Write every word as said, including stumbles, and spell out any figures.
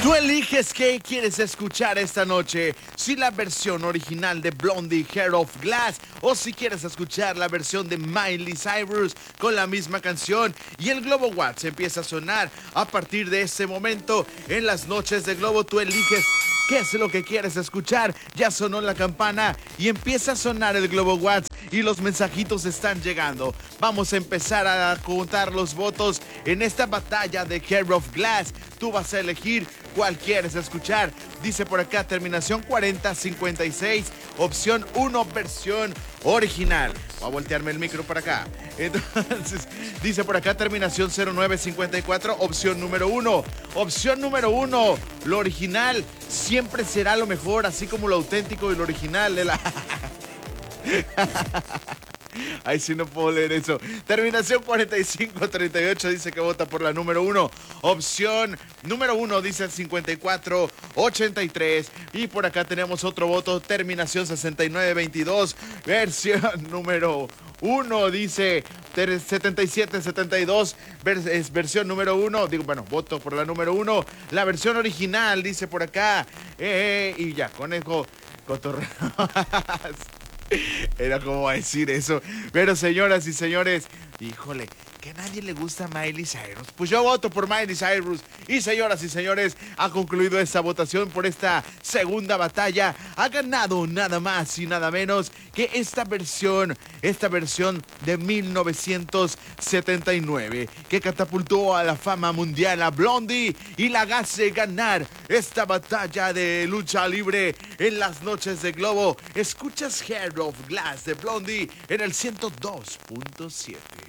Tú eliges qué quieres escuchar esta noche, si la versión original de Blondie, Heart of Glass, o si quieres escuchar la versión de Miley Cyrus con la misma canción. Y el Globo Watts empieza a sonar a partir de ese momento. En las noches de Globo tú eliges qué es lo que quieres escuchar. Ya sonó la campana y empieza a sonar el Globo Watts y los mensajitos están llegando. Vamos a empezar a contar los votos en esta batalla de Heart of Glass. Tú vas a elegir cuál quieres escuchar. Dice por acá terminación cuarenta cincuenta y seis, opción uno, versión original. Voy a voltearme el micro para acá. Entonces, dice por acá terminación cero nueve cincuenta y cuatro, opción número uno. Opción número uno, lo original siempre será lo mejor, así como lo auténtico y lo original de la... Ay, sí, no puedo leer eso. Terminación cuarenta y cinco treinta y ocho dice que vota por la número uno. Opción número uno dice cincuenta y cuatro ochenta y tres. Y por acá tenemos otro voto. Terminación sesenta y nueve veintidós. Versión número uno dice setenta y siete setenta y dos. Vers es versión número uno. Digo, bueno, voto por la número uno. La versión original dice por acá. Eh, y ya, conejo cotorreo. Era como a decir eso. Pero señoras y señores, híjole, que a nadie le gusta Miley Cyrus. Pues yo voto por Miley Cyrus. Y señoras y señores, ha concluido esta votación por esta segunda batalla. Ha ganado nada más y nada menos que esta versión, esta versión de mil novecientos setenta y nueve, que catapultó a la fama mundial a Blondie y la hace ganar esta batalla de lucha libre en las noches de Globo. Escuchas Heart of Glass de Blondie en el ciento dos punto siete.